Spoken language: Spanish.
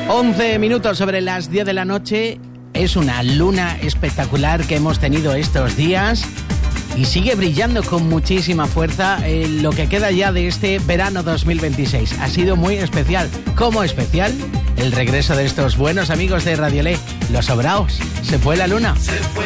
11 minutos sobre las 10 de la noche. Es una luna espectacular que hemos tenido estos días y sigue brillando con muchísima fuerza lo que queda ya de este verano 2026. Ha sido muy especial. ¿Cómo especial? El regreso de estos buenos amigos de Radio Le, Los Sobraos. Se fue la luna. Se fue